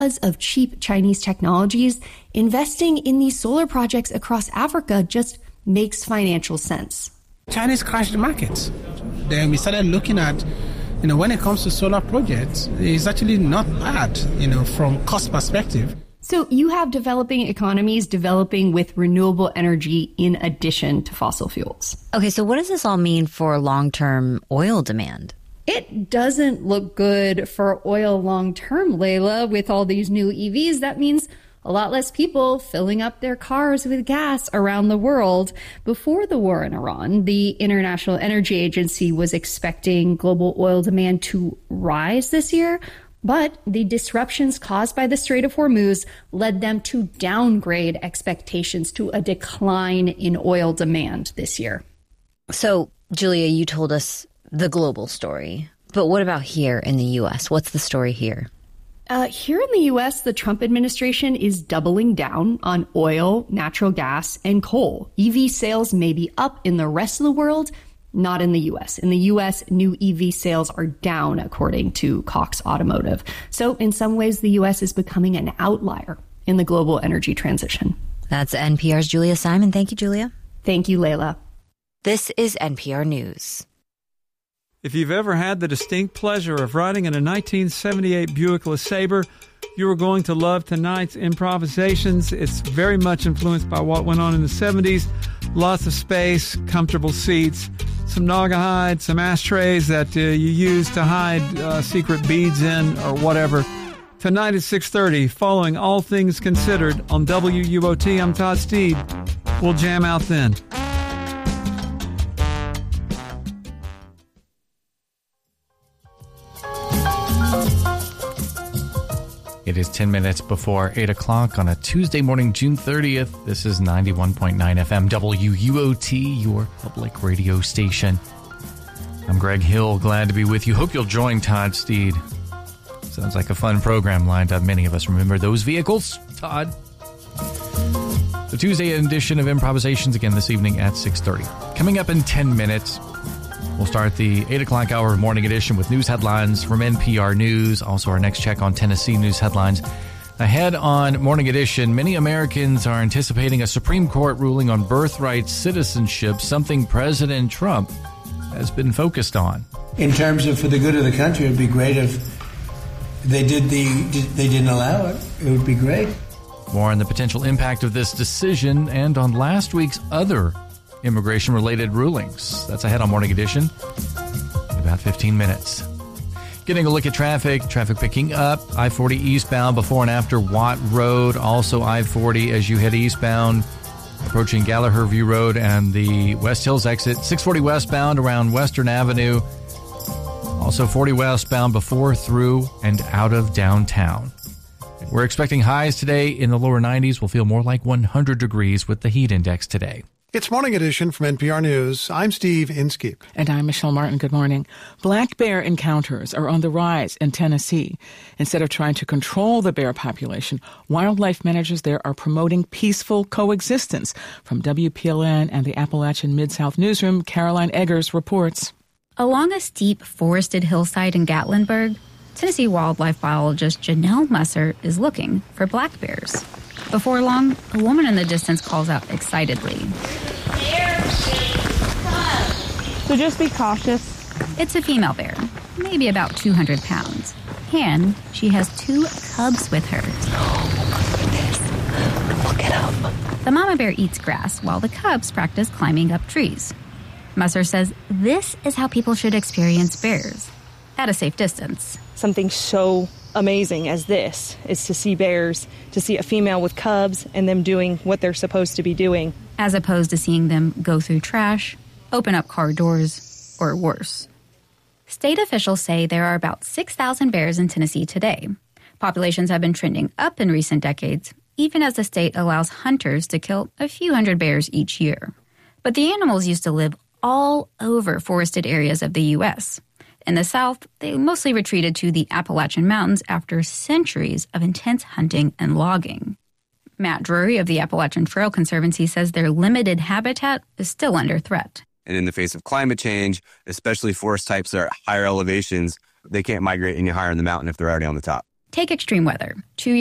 Because of cheap Chinese technologies, investing in these solar projects across Africa just makes financial sense. Chinese crashed the markets. Then we started looking at, when it comes to solar projects, it's actually not bad, from cost perspective. So you have developing economies developing with renewable energy in addition to fossil fuels. Okay, so what does this all mean for long-term oil demand? It doesn't look good for oil long-term, Layla. With all these new EVs, that means a lot less people filling up their cars with gas around the world. Before the war in Iran, the International Energy Agency was expecting global oil demand to rise this year, but the disruptions caused by the Strait of Hormuz led them to downgrade expectations to a decline in oil demand this year. So, Julia, you told us the global story, but what about here in the U.S.? What's the story here? Here in the U.S., the Trump administration is doubling down on oil, natural gas, and coal. EV sales may be up in the rest of the world, not in the U.S. In the U.S., new EV sales are down, according to Cox Automotive. So in some ways, the U.S. is becoming an outlier in the global energy transition. That's NPR's Julia Simon. Thank you, Julia. Thank you, Layla. This is NPR News. If you've ever had the distinct pleasure of riding in a 1978 Buick LeSabre, you are going to love tonight's improvisations. It's very much influenced by what went on in the 70s. Lots of space, comfortable seats, some Naugahyde, some ashtrays that you use to hide secret beads in or whatever. Tonight at 6:30, following All Things Considered on WUOT, I'm Todd Steed. We'll jam out then. It is 10 minutes before 8 o'clock on a Tuesday morning, June 30th. This is 91.9 FM WUOT, your public radio station. I'm Greg Hill, glad to be with you. Hope you'll join Todd Steed. Sounds like a fun program lined up. Many of us remember those vehicles. Todd. The Tuesday edition of Improvisations again this evening at 6:30. Coming up in 10 minutes, we'll start the 8 o'clock hour morning edition with news headlines from NPR News. Also, our next check on Tennessee news headlines. Ahead on Morning Edition, many Americans are anticipating a Supreme Court ruling on birthright citizenship, something President Trump has been focused on. In terms of for the good of the country, it would be great if they didn't allow it. It would be great. More on the potential impact of this decision and on last week's other immigration-related rulings. That's ahead on Morning Edition in about 15 minutes. Getting a look at traffic picking up. I-40 eastbound before and after Watt Road. Also I-40 as you head eastbound, approaching Gallagher View Road and the West Hills exit. 640 westbound around Western Avenue. Also 40 westbound before, through, and out of downtown. We're expecting highs today in the lower 90s. We'll feel more like 100 degrees with the heat index today. It's Morning Edition from NPR News. I'm Steve Inskeep. And I'm Michelle Martin. Good morning. Black bear encounters are on the rise in Tennessee. Instead of trying to control the bear population, wildlife managers there are promoting peaceful coexistence. From WPLN and the Appalachian Mid-South Newsroom, Caroline Eggers reports. Along a steep forested hillside in Gatlinburg, Tennessee wildlife biologist Janelle Musser is looking for black bears. Before long, a woman in the distance calls out excitedly. There she comes. So just be cautious. It's a female bear, maybe about 200 pounds. And she has 2 cubs with her. Oh, my goodness. Look at them. The mama bear eats grass while the cubs practice climbing up trees. Musser says this is how people should experience bears, at a safe distance. Something so amazing as this is to see bears, to see a female with cubs and them doing what they're supposed to be doing. As opposed to seeing them go through trash, open up car doors, or worse. State officials say there are about 6,000 bears in Tennessee today. Populations have been trending up in recent decades, even as the state allows hunters to kill a few hundred bears each year. But the animals used to live all over forested areas of the U.S. In the South, they mostly retreated to the Appalachian Mountains after centuries of intense hunting and logging. Matt Drury of the Appalachian Trail Conservancy says their limited habitat is still under threat. And in the face of climate change, especially forest types that are at higher elevations, they can't migrate any higher in the mountain if they're already on the top. Take extreme weather. 2